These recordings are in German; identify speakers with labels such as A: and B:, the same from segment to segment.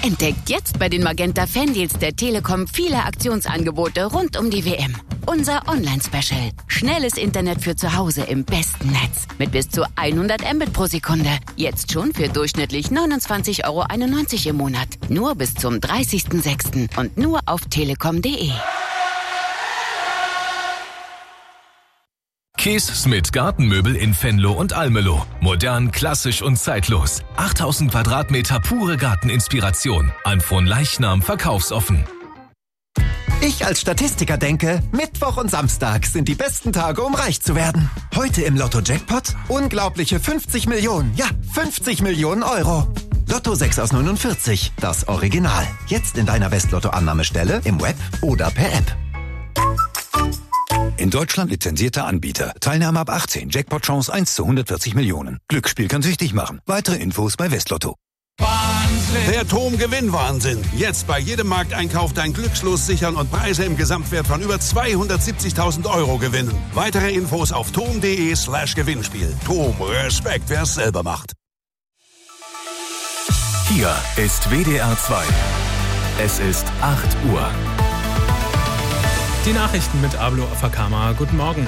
A: Entdeckt jetzt bei den Magenta Fandeals der Telekom viele Aktionsangebote rund um die WM. Unser Online-Special. Schnelles Internet für zu Hause im besten Netz. Mit bis zu 100 Mbit pro Sekunde. Jetzt schon für durchschnittlich 29,91 € im Monat. Nur bis zum 30.06. und nur auf telekom.de.
B: Kees Smith Gartenmöbel in Venlo und Almelo. Modern, klassisch und zeitlos. 8000 Quadratmeter pure Garteninspiration. An Fronleichnam verkaufsoffen.
C: Ich als Statistiker denke, Mittwoch und Samstag sind die besten Tage, um reich zu werden. Heute im Lotto-Jackpot unglaubliche 50 Millionen. Ja, 50 Millionen Euro. Lotto 6 aus 49, das Original. Jetzt in deiner Westlotto-Annahmestelle, im Web oder per App.
D: In Deutschland lizenzierter Anbieter. Teilnahme ab 18. Jackpot-Chance 1 zu 140 Millionen. Glücksspiel kann süchtig machen. Weitere Infos bei Westlotto.
E: Wahnsinn. Der TOM-Gewinn-Wahnsinn. Jetzt bei jedem Markteinkauf dein Glückslos sichern und Preise im Gesamtwert von über 270.000 € gewinnen. Weitere Infos auf tom.de/Gewinnspiel. TOM, Respekt, wer es selber macht.
B: Hier ist WDR 2. Es ist 8 Uhr.
F: Die Nachrichten mit Ablo Afakama. Guten Morgen.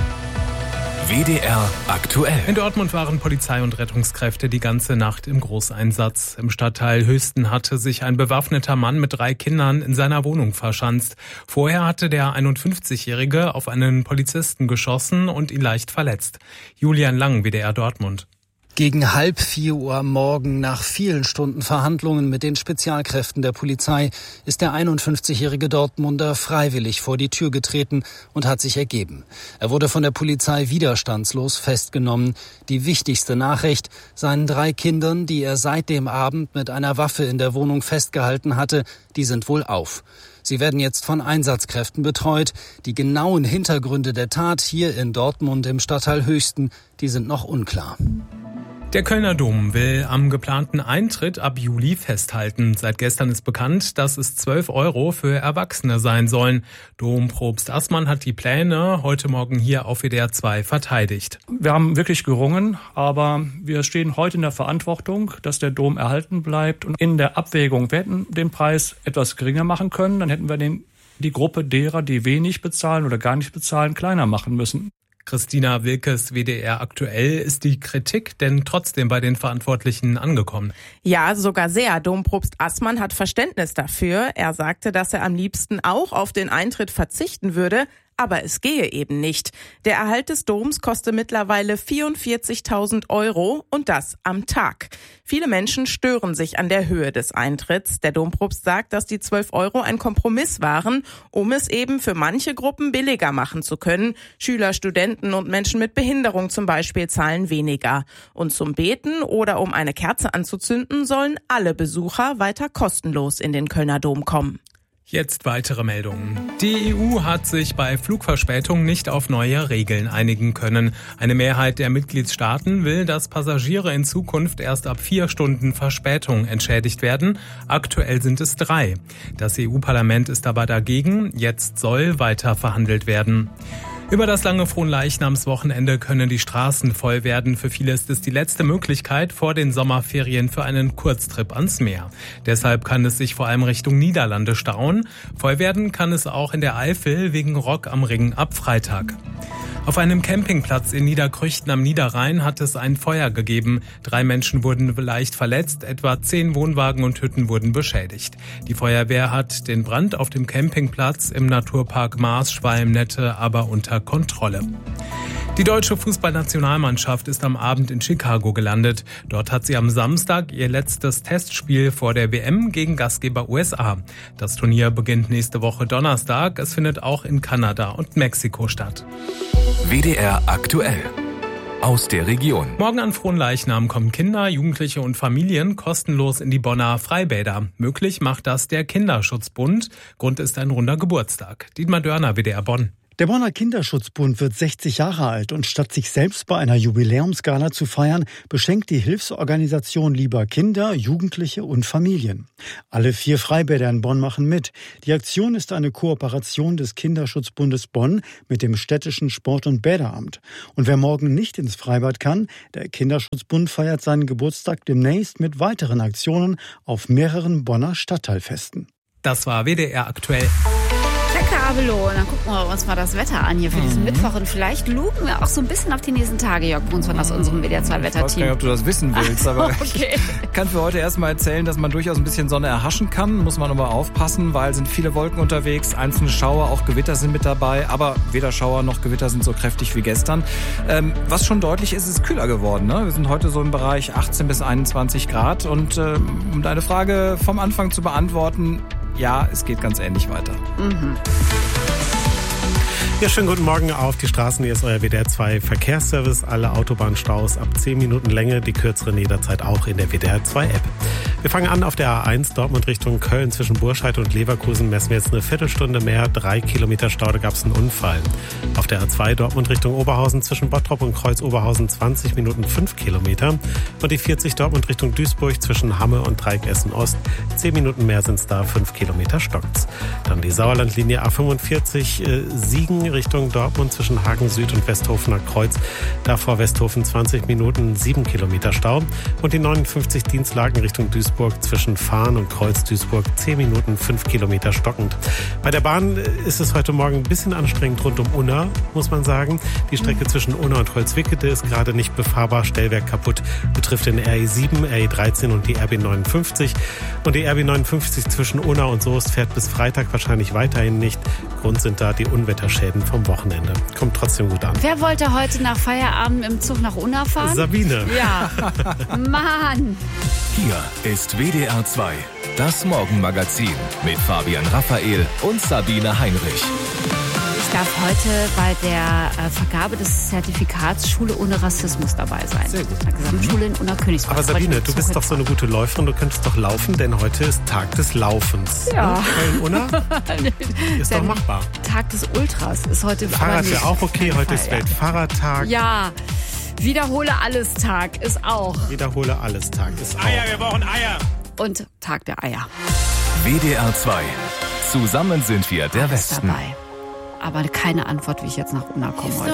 B: WDR aktuell.
F: In Dortmund waren Polizei und Rettungskräfte die ganze Nacht im Großeinsatz. Im Stadtteil Höchsten hatte sich ein bewaffneter Mann mit 3 Kindern in seiner Wohnung verschanzt. Vorher hatte der 51-Jährige auf einen Polizisten geschossen und ihn leicht verletzt. Julian Lang, WDR Dortmund.
G: Gegen 3:30 Uhr am Morgen, nach vielen Stunden Verhandlungen mit den Spezialkräften der Polizei, ist der 51-jährige Dortmunder freiwillig vor die Tür getreten und hat sich ergeben. Er wurde von der Polizei widerstandslos festgenommen. Die wichtigste Nachricht: seinen 3 Kindern, die er seit dem Abend mit einer Waffe in der Wohnung festgehalten hatte, die sind wohlauf. Sie werden jetzt von Einsatzkräften betreut. Die genauen Hintergründe der Tat hier in Dortmund im Stadtteil Höchsten, die sind noch unklar.
F: Der Kölner Dom will am geplanten Eintritt ab Juli festhalten. Seit gestern ist bekannt, dass es 12 € für Erwachsene sein sollen. Dompropst Assmann hat die Pläne heute Morgen hier auf WDR 2 verteidigt.
H: Wir haben wirklich gerungen, aber wir stehen heute in der Verantwortung, dass der Dom erhalten bleibt. Und in der Abwägung, wir hätten den Preis etwas geringer machen können, dann hätten wir die Gruppe derer, die wenig bezahlen oder gar nicht bezahlen, kleiner machen müssen.
F: Christina Wilkes, WDR aktuell. Ist die Kritik denn trotzdem bei den Verantwortlichen angekommen?
I: Ja, sogar sehr. Dompropst Assmann hat Verständnis dafür. Er sagte, dass er am liebsten auch auf den Eintritt verzichten würde, aber es gehe eben nicht. Der Erhalt des Doms koste mittlerweile 44.000 € und das am Tag. Viele Menschen stören sich an der Höhe des Eintritts. Der Dompropst sagt, dass die 12 € ein Kompromiss waren, um es eben für manche Gruppen billiger machen zu können. Schüler, Studenten und Menschen mit Behinderung zum Beispiel zahlen weniger. Und zum Beten oder um eine Kerze anzuzünden, sollen alle Besucher weiter kostenlos in den Kölner Dom kommen.
F: Jetzt weitere Meldungen. Die EU hat sich bei Flugverspätungen nicht auf neue Regeln einigen können. Eine Mehrheit der Mitgliedstaaten will, dass Passagiere in Zukunft erst ab 4 Stunden Verspätung entschädigt werden. Aktuell sind es 3. Das EU-Parlament ist aber dagegen. Jetzt soll weiter verhandelt werden. Über das lange Fronleichnamswochenende können die Straßen voll werden. Für viele ist es die letzte Möglichkeit vor den Sommerferien für einen Kurztrip ans Meer. Deshalb kann es sich vor allem Richtung Niederlande stauen. Voll werden kann es auch in der Eifel wegen Rock am Ring ab Freitag. Auf einem Campingplatz in Niederkrüchten am Niederrhein hat es ein Feuer gegeben. 3 Menschen wurden leicht verletzt, etwa 10 Wohnwagen und Hütten wurden beschädigt. Die Feuerwehr hat den Brand auf dem Campingplatz im Naturpark Maas-Schwalm-Nette aber unter Kontrolle. Die deutsche Fußballnationalmannschaft ist am Abend in Chicago gelandet. Dort hat sie am Samstag ihr letztes Testspiel vor der WM gegen Gastgeber USA. Das Turnier beginnt nächste Woche Donnerstag. Es findet auch in Kanada und Mexiko statt.
B: WDR aktuell. Aus der Region.
F: Morgen an Fronleichnam kommen Kinder, Jugendliche und Familien kostenlos in die Bonner Freibäder. Möglich macht das der Kinderschutzbund. Grund ist ein runder Geburtstag. Dietmar Dörner, WDR Bonn.
J: Der Bonner Kinderschutzbund wird 60 Jahre alt und statt sich selbst bei einer Jubiläumsgala zu feiern, beschenkt die Hilfsorganisation lieber Kinder, Jugendliche und Familien. Alle 4 Freibäder in Bonn machen mit. Die Aktion ist eine Kooperation des Kinderschutzbundes Bonn mit dem städtischen Sport- und Bäderamt. Und wer morgen nicht ins Freibad kann, der Kinderschutzbund feiert seinen Geburtstag demnächst mit weiteren Aktionen auf mehreren Bonner Stadtteilfesten.
F: Das war WDR aktuell.
K: Abelo. Und dann gucken wir uns mal das Wetter an hier für diesen Mittwoch. Und vielleicht lupen wir auch so ein bisschen auf die nächsten Tage, Jörg Brunsmann aus unserem WDR2-Wetterteam.
L: Ich weiß gar nicht, ob du das wissen willst, aber
K: okay.
L: Ich kann für heute erstmal erzählen, dass man durchaus ein bisschen Sonne erhaschen kann. Muss man aber aufpassen, weil sind viele Wolken unterwegs, einzelne Schauer, auch Gewitter sind mit dabei. Aber weder Schauer noch Gewitter sind so kräftig wie gestern. Was schon deutlich ist, ist kühler geworden. Ne? Wir sind heute so im Bereich 18 bis 21 Grad. Und um deine Frage vom Anfang zu beantworten, ja, es geht ganz ähnlich weiter.
M: Ja, schönen guten Morgen auf die Straßen. Hier ist euer WDR2 Verkehrsservice. Alle Autobahnstaus ab 10 Minuten Länge, die kürzeren jederzeit auch in der WDR2 App. Wir fangen an auf der A1 Dortmund Richtung Köln zwischen Burscheid und Leverkusen. Messen wir jetzt eine Viertelstunde mehr. 3 Kilometer Stau, da gab es einen Unfall. Auf der A2 Dortmund Richtung Oberhausen zwischen Bottrop und Kreuz Oberhausen 20 Minuten 5 Kilometer. Und die 40 Dortmund Richtung Duisburg zwischen Hamme und Dreieck Essen Ost. 10 Minuten mehr sind es da, 5 Kilometer stockt's. Dann die Sauerlandlinie A45 Siegen Richtung Dortmund zwischen Hagen Süd und Westhofener Kreuz. Davor Westhofen 20 Minuten, 7 Kilometer Stau. Und die 59 Dienstlagen Richtung Duisburg zwischen Fahn und Kreuz Duisburg 10 Minuten, 5 Kilometer stockend. Bei der Bahn ist es heute Morgen ein bisschen anstrengend rund um Unna, muss man sagen. Die Strecke zwischen Unna und Holzwickede ist gerade nicht befahrbar. Stellwerk kaputt, betrifft den RE7, RE13 und die RB59. Und die RB59 zwischen Unna und Soest fährt bis Freitag wahrscheinlich weiterhin nicht. Grund sind da die Unwetterschäden vom Wochenende. Kommt trotzdem gut an.
K: Wer wollte heute nach Feierabend im Zug nach Unna fahren?
M: Sabine.
K: Ja. Mann.
B: Hier ist WDR 2, das Morgenmagazin mit Fabian Raphael und Sabine Heinrich.
K: Ich darf heute bei der Vergabe des Zertifikats Schule ohne Rassismus dabei sein.
M: Sehr gut.
K: Der Gesamtschule in Unna-Königsberg.
M: Aber Sabine, du bist doch so eine gute Läuferin, du könntest doch laufen, denn heute ist Tag des Laufens.
K: Ja.
M: In Unna? Ist doch machbar.
K: Tag des Ultras ist heute.
M: Fahrrad wäre auch okay, heute ist Weltfahrradtag.
K: Ja. Wiederhole alles Tag ist auch.
M: Wiederhole alles Tag ist auch.
E: Eier, wir brauchen Eier.
K: Und Tag der Eier.
B: WDR 2. Zusammen sind wir der Westen.
K: Dabei. Aber keine Antwort, wie ich jetzt nach Unna komme heute.